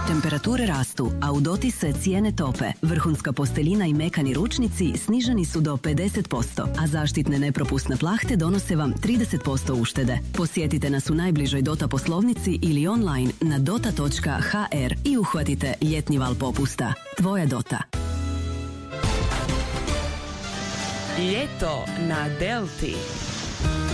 Temperature rastu, a u Doti se cijene tope. Vrhunska posteljina i mekani ručnici sniženi su do 50%, a zaštitne nepropusne plahte donose vam 30% uštede. Posjetite nas u najbližoj Dota poslovnici ili online na dota.hr i uhvatite ljetni val popusta. Tvoja Dota. Ljeto na Delti.